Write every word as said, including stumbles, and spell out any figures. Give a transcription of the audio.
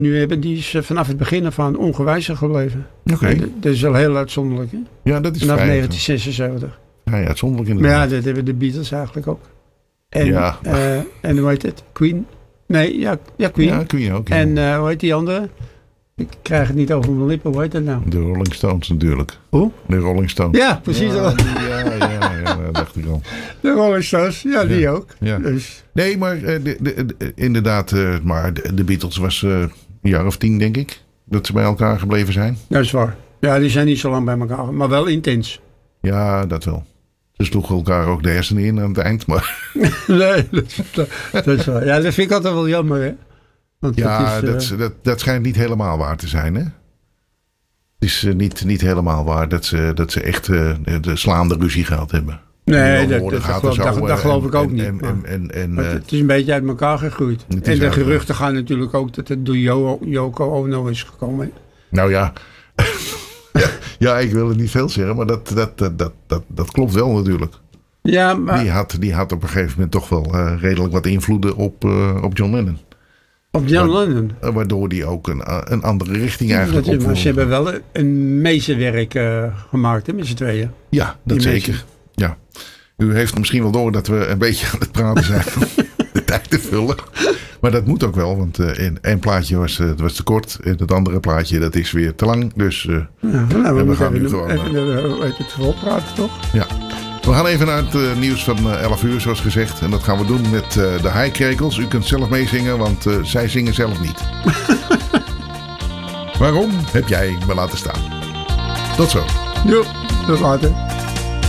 Nu hebben die is vanaf het begin af aan ongewijzigd gebleven. Oké. Okay. Dat, dat is wel heel uitzonderlijk. Hè? Ja, dat is vanaf vrij, negentien zesenzeventig. Ja, uitzonderlijk Maar inderdaad. ja, dat hebben de Beatles eigenlijk ook. En, Ja. uh, en hoe heet het? Queen? Nee, ja, ja Queen. Ja, Queen ook. Ja. En uh, hoe heet die andere? Ik krijg het niet over mijn lippen. Hoe heet dat nou? De Rolling Stones natuurlijk. Hoe? De Rolling Stones. Ja, precies. Ja, die, ja, ja, ja, dat dacht ik al. De Rolling Stones, ja, die ja. ook. Ja. Dus. Nee, maar uh, de, de, de, inderdaad, uh, maar de, de Beatles was uh, een jaar of tien, denk ik, dat ze bij elkaar gebleven zijn. Dat is waar. Ja, die zijn niet zo lang bij elkaar, maar wel intens. Ja, dat wel. Ze sloegen elkaar ook de hersenen in aan het eind, maar... nee, dat, dat, dat is waar. Ja, dat vind ik altijd wel jammer, hè. Want ja, dat, is, uh... dat, dat, dat schijnt niet helemaal waar te zijn, hè. Het is uh, niet, niet helemaal waar dat ze, dat ze echt uh, de slaande ruzie gehad hebben. Nee, dat, dat, dat, geloof, zo, dat, dat geloof ik ook en, niet. En, en, en, en, uh, het is een beetje uit elkaar gegroeid. En de geruchten gaan natuurlijk ook dat het door jo- Yoko Ono is gekomen. Nou ja. ja, ja, ik wil het niet veel zeggen, maar dat, dat, dat, dat, dat, dat klopt wel natuurlijk. Ja, maar... die, had, die had op een gegeven moment toch wel uh, redelijk wat invloeden op, uh, op John Lennon. Op John Wa- Lennon? Waardoor die ook een, een andere richting eigenlijk op. Maar ze hebben wel een meesterwerk uh, gemaakt, hè, met z'n tweeën. Ja, dat die zeker. Mensen. Ja. U heeft misschien wel door dat we een beetje aan het praten zijn om de tijd te vullen. Maar dat moet ook wel, want uh, in één plaatje was, uh, was te kort. En het andere plaatje dat is weer te lang. Dus uh, ja, nou, we, we gaan nu gewoon... Even uh, het volpraten, toch? Ja. We gaan even naar het uh, nieuws van uh, elf uur, zoals gezegd. En dat gaan we doen met uh, de Haikrekels. U kunt zelf meezingen, want uh, zij zingen zelf niet. Waarom heb jij me laten staan? Tot zo. Jo, tot later.